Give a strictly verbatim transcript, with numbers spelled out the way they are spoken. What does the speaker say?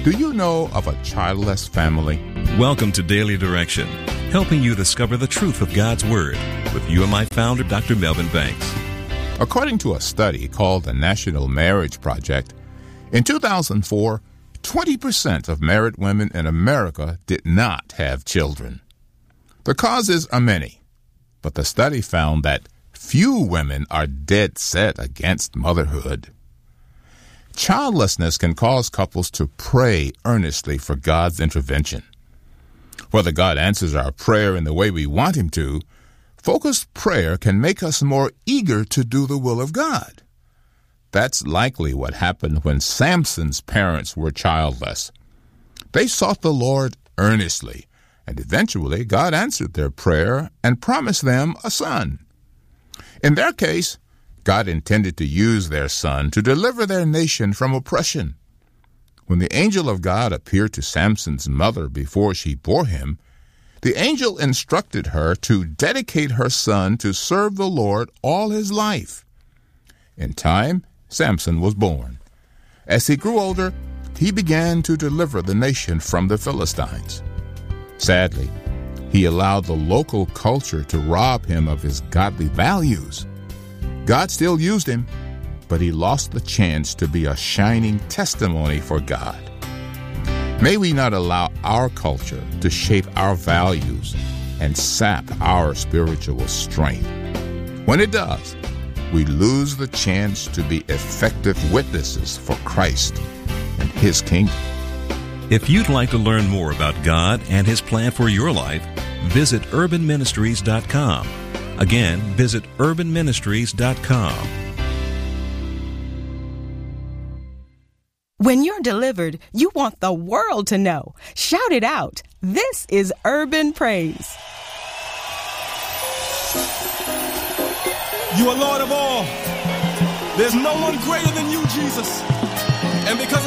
Do you know of a childless family? Welcome to Daily Direction, helping you discover the truth of God's Word with U M I founder Doctor Melvin Banks. According to a study called the National Marriage Project, in two thousand four, twenty percent of married women in America did not have children. The causes are many, but the study found that few women are dead set against motherhood. Childlessness can cause couples to pray earnestly for God's intervention. Whether God answers our prayer in the way we want Him to, focused prayer can make us more eager to do the will of God. That's likely what happened when Samson's parents were childless. They sought the Lord earnestly, and eventually God answered their prayer and promised them a son. In their case, God intended to use their son to deliver their nation from oppression. When the angel of God appeared to Samson's mother before she bore him, the angel instructed her to dedicate her son to serve the Lord all his life. In time, Samson was born. As he grew older, he began to deliver the nation from the Philistines. Sadly, he allowed the local culture to rob him of his godly values. God still used him, but he lost the chance to be a shining testimony for God. May we not allow our culture to shape our values and sap our spiritual strength. When it does, we lose the chance to be effective witnesses for Christ and His kingdom. If you'd like to learn more about God and His plan for your life, visit urban ministries dot com. Again, visit urban ministries dot com. When you're delivered, you want the world to know. Shout it out. This is Urban Praise. You are Lord of all. There's no one greater than you, Jesus. And because